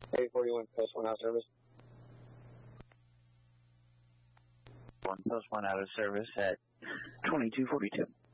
841, post 1 out of service. 1 post 1 out of service at 2242.